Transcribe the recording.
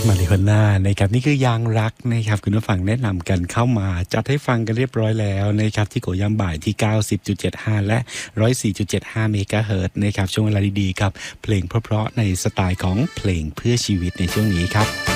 มาริโฮน่านะครับนี่คือยางรักนะครับคุณผู้ฟังแนะนำกันเข้ามาจัดให้ฟังกันเรียบร้อยแล้วนะครับที่โกย่ำบ่ายที่ 90.75 และ 104.75 เมกะเฮิรตซ์นะครับช่วงเวลาดีๆกับเพลงเพราะๆในสไตล์ของเพลงเพื่อชีวิตในช่วงนี้ครับ